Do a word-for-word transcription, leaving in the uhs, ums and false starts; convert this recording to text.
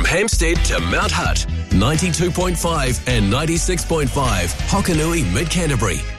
Hampstead to Mount Hutt, ninety-two point five and ninety-six point five, Hokanui, Mid Canterbury.